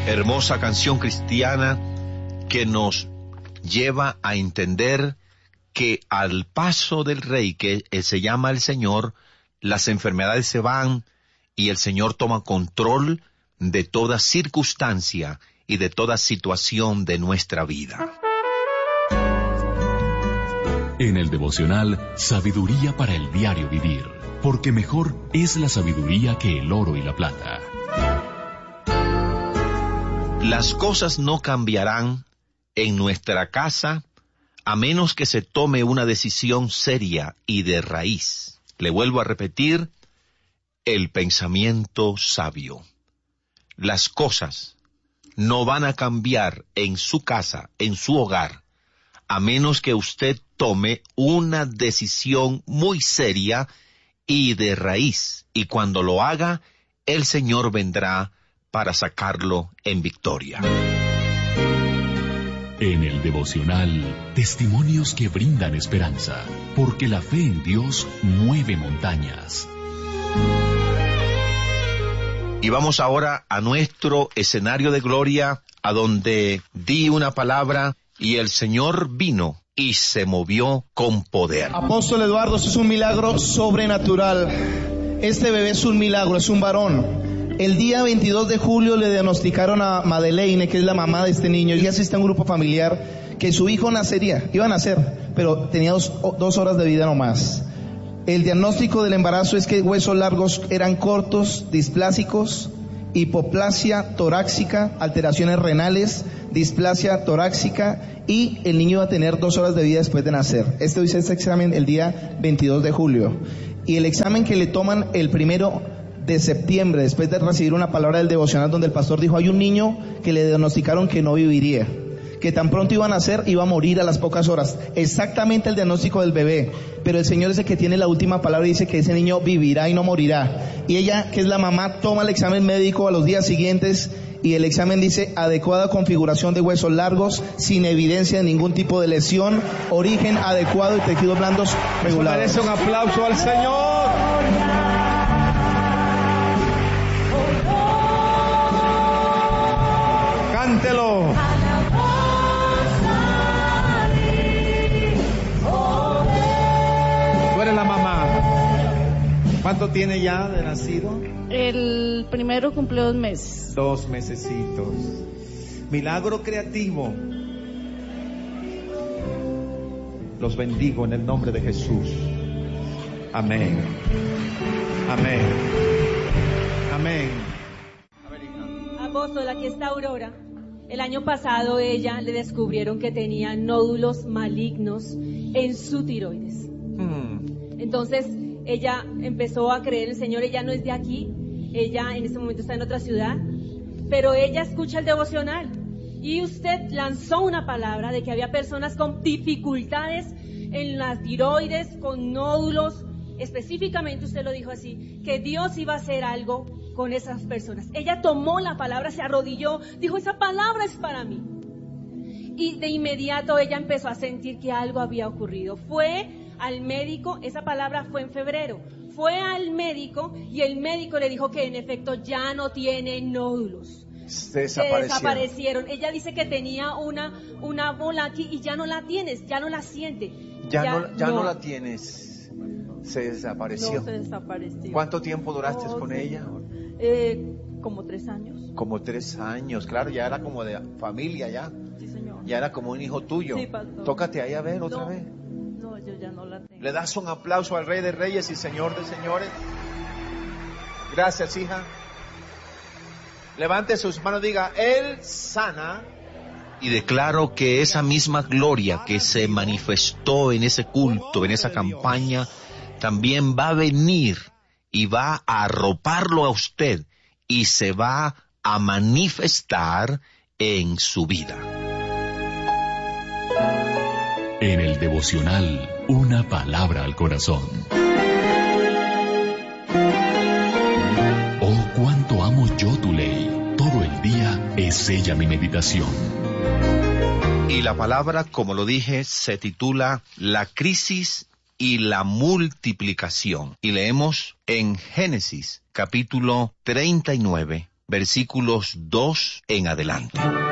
Hermosa canción cristiana que nos lleva a entender que al paso del Rey, que se llama el Señor, las enfermedades se van y el Señor toma control de toda circunstancia y de toda situación de nuestra vida. En el devocional, sabiduría para el diario vivir, porque mejor es la sabiduría que el oro y la plata. Las cosas no cambiarán en nuestra casa a menos que se tome una decisión seria y de raíz. Le vuelvo a repetir, el pensamiento sabio. Las cosas no van a cambiar en su casa, en su hogar, a menos que usted tome una decisión muy seria y de raíz. Y cuando lo haga, el Señor vendrá para sacarlo en victoria. En el devocional, testimonios que brindan esperanza, porque la fe en Dios mueve montañas. Y vamos ahora a nuestro escenario de gloria, a donde di una palabra y el Señor vino y se movió con poder. Apóstol Eduardo, esto es un milagro sobrenatural. Este bebé es un milagro, es un varón. El día 22 de julio le diagnosticaron a Madeleine, que es la mamá de este niño. Ella asiste a un grupo familiar, que su hijo nacería, iba a nacer, pero tenía dos horas de vida nomás. El diagnóstico del embarazo es que huesos largos eran cortos, displásicos, hipoplasia torácica, alteraciones renales, displasia torácica, y el niño iba a tener 2 horas de vida después de nacer. Hizo este examen el día 22 de julio. Y el examen que le toman el 1 de septiembre, después de recibir una palabra del devocional donde el pastor dijo, hay un niño que le diagnosticaron que no viviría, que tan pronto iba a nacer, iba a morir a las pocas horas. Exactamente el diagnóstico del bebé, pero el Señor es el que tiene la última palabra y dice que ese niño vivirá y no morirá. Y ella, que es la mamá, toma el examen médico a los días siguientes y el examen dice adecuada configuración de huesos largos, sin evidencia de ningún tipo de lesión, origen adecuado y tejidos blandos regulados. Merece un aplauso al Señor. Cántelo. Tú eres la mamá. ¿Cuánto tiene ya de nacido? El primero cumplió 2 meses. 2 mesecitos. Milagro creativo. Los bendigo en el nombre de Jesús. Amén. Amén. Amén. Apóstol, aquí está Aurora. El año pasado ella le descubrieron que tenía nódulos malignos en su tiroides. Entonces ella empezó a creer en el Señor. Ella no es de aquí, ella en este momento está en otra ciudad, pero ella escucha el devocional y usted lanzó una palabra de que había personas con dificultades en las tiroides, con nódulos. Específicamente usted lo dijo así, que Dios iba a hacer algo con esas personas. Ella tomó la palabra, se arrodilló, dijo, esa palabra es para mí. Y de inmediato ella empezó a sentir que algo había ocurrido. Fue al médico, esa palabra fue en febrero, fue al médico y el médico le dijo que en efecto ya no tiene nódulos. Se desaparecieron. Ella dice que tenía una bola aquí y ya no la tienes, ya no la siente. Ya no la tienes. Se desapareció. No, se desapareció. ¿Cuánto tiempo duraste con ella? Como 3 años. Como 3 años, claro, ya era como de familia ya. Sí, señor. Ya era como un hijo tuyo. Sí, pastor. Tócate ahí a ver otra vez. No, yo ya no la tengo. ¿Le das un aplauso al Rey de Reyes y Señor de Señores? Gracias, hija. Levante sus manos, diga, Él sana. Y declaro que esa misma gloria que se manifestó en ese culto, en esa campaña, también va a venir y va a arroparlo a usted y se va a manifestar en su vida. En el devocional, una palabra al corazón. Oh, cuánto amo yo tu ley. Todo el día es ella mi meditación. Y la palabra, como lo dije, se titula La crisis y la multiplicación. Y leemos en Génesis, capítulo 39, versículos 2 en adelante.